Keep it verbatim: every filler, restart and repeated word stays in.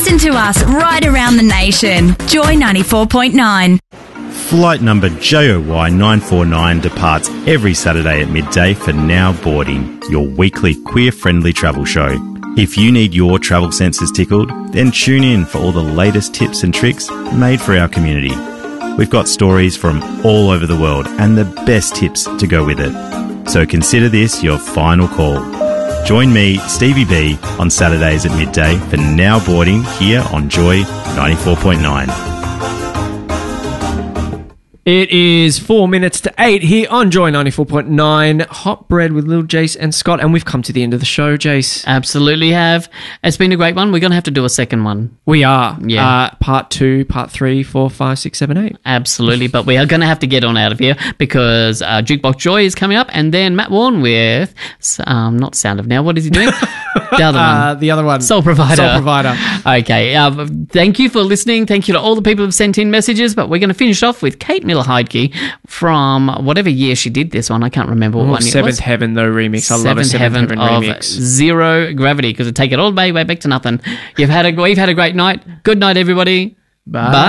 Listen to us right around the nation. Joy ninety-four point nine. Flight number J O Y nine four nine departs every Saturday at midday for Now Boarding, your weekly queer-friendly travel show. If you need your travel senses tickled, then tune in for all the latest tips and tricks made for our community. We've got stories from all over the world and the best tips to go with it. So consider this your final call. Join me, Stevie B, on Saturdays at midday for Now Boarding here on Joy ninety-four point nine. It is four minutes to eight here on Joy ninety-four point nine. Hot bread with Lil Jace and Scott, and we've come to the end of the show, Jace. Absolutely have. It's been a great one. We're going to have to do a second one. We are. Yeah. Uh, part two, part three, four, five, six, seven, eight. Absolutely, but we are going to have to get on out of here because uh, Jukebox Joy is coming up, and then Matt Warren with, um, not Sound of Now, what is he doing? The other one. Uh, the other one. Soul Provider. Soul Provider. Okay. Uh, thank you for listening. Thank you to all the people who've sent in messages, but we're going to finish off with Kate Miller-Heidke from whatever year she did this one. I can't remember what Oh, one it Seventh was. Heaven, though, remix. I love a Seventh Seventh Heaven, Heaven, of remix. Zero Gravity, because it take it all the way, way back to nothing. You've had a, we've had a great night. Good night, everybody. Bye. Bye.